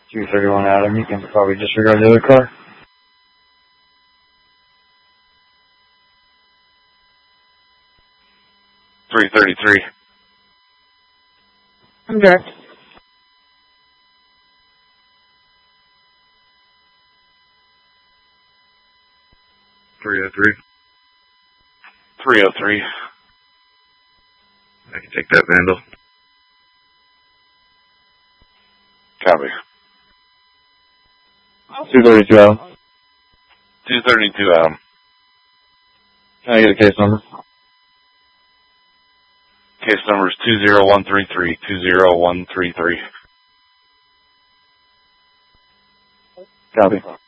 231 Adam, you can probably disregard the other car. 333. I'm direct. 303. 303. I can take that Vandal. Copy. 232 Adam. 232 Adam. Can I get a case number? Case number is 20133. 20133. Copy.